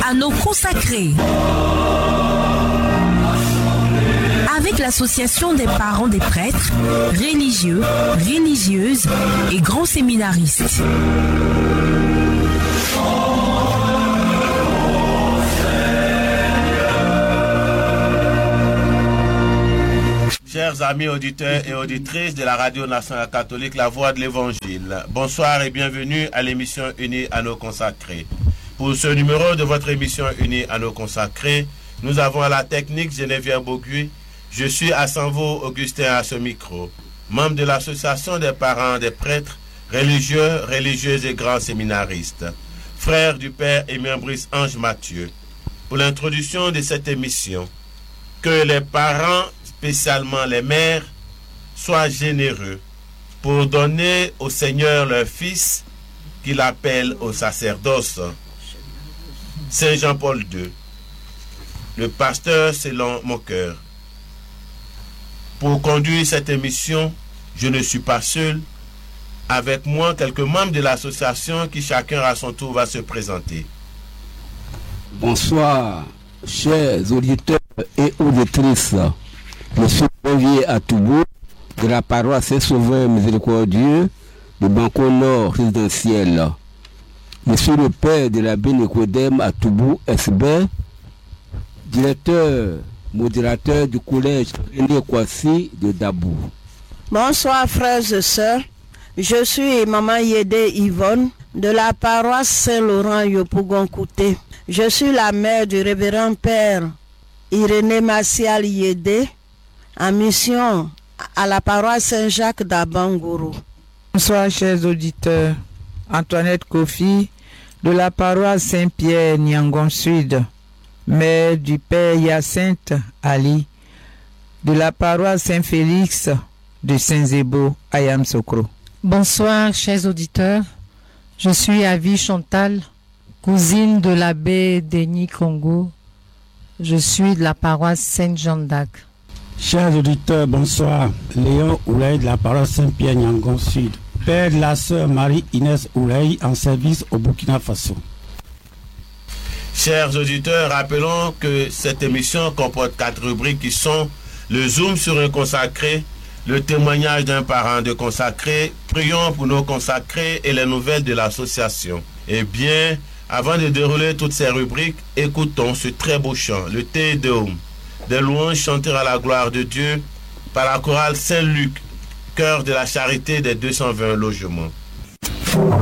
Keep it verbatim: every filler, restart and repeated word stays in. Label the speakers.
Speaker 1: à nos consacrés. Avec l'association des parents des prêtres, religieux, religieuses et grands séminaristes.
Speaker 2: Chers amis auditeurs et auditrices de la Radio Nationale Catholique, La Voix de l'Évangile, bonsoir et bienvenue à l'émission Unie à nos consacrés. Pour ce numéro de votre émission Unie à nos consacrés, nous avons à la technique Geneviève Boguy. Je suis à Sanvo Augustin à ce micro, membre de l'association des parents des prêtres, religieux, religieuses et grands séminaristes, frère du Père Aimé Brice Ange Mathieu. Pour l'introduction de cette émission, que les parents, spécialement les mères, soient généreux pour donner au Seigneur leur fils qu'il appelle au sacerdoce. Saint Jean-Paul deux, le pasteur selon mon cœur. Pour conduire cette émission, je ne suis pas seul. Avec moi, quelques membres de l'association qui chacun à son tour va se présenter.
Speaker 3: Bonsoir, chers auditeurs et auditrices. Je suis Olivier Atoubou de la paroisse Saint-Sauveur Miséricordieux de Banco Nord résidentiel. Je suis le père de l'abbé Nicodème Atoubou S B, directeur modérateur du collège René Kwasi de Dabou.
Speaker 4: Bonsoir frères et sœurs, je suis maman Yédé Yvonne de la paroisse Saint-Laurent Yopougon-Kouté. Je suis la mère du révérend père Irénée Macial Yédé en mission à la paroisse Saint-Jacques d'Abangourou.
Speaker 5: Bonsoir chers auditeurs, Antoinette Kofi de la paroisse Saint-Pierre Niangon Sud, mère du père Hyacinthe Ali de la paroisse Saint-Félix de Saint-Zébo à Yamsokro.
Speaker 6: Bonsoir chers auditeurs, je suis Avi Chantal, cousine de l'abbé Denis Congo. Je suis de la paroisse Sainte-Jeanne d'Arc.
Speaker 7: Chers auditeurs, bonsoir. Léon Oulay de la paroisse Saint-Pierre Niangon Sud, père de la sœur Marie-Inès Oulay en service au Burkina Faso.
Speaker 2: Chers auditeurs, rappelons que cette émission comporte quatre rubriques qui sont le zoom sur un consacré, le témoignage d'un parent de consacré, prions pour nos consacrés et les nouvelles de l'association. Eh bien, avant de dérouler toutes ces rubriques, écoutons ce très beau chant, le Te Deum, des louanges chantées à la gloire de Dieu par la chorale Saint-Luc, chœur de la charité des deux cent vingt logements.